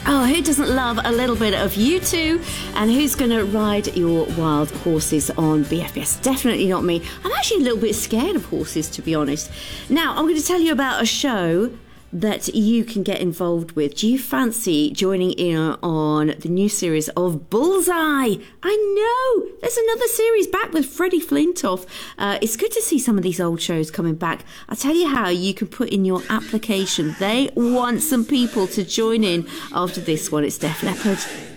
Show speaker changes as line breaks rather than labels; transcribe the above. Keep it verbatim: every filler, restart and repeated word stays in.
Oh, who doesn't love a little bit of U two? And who's going to ride your wild horses on B F B S? Definitely not me. I'm actually a little bit scared of horses, to be honest. Now, I'm going to tell you about a show that you can get involved with. Do you fancy joining in on the new series of Bullseye? I know! There's another series back with Freddie Flintoff. Uh, it's good to see some of these old shows coming back. I'll tell you how you can put in your application. They want some people to join in after this one. It's Def Leppard.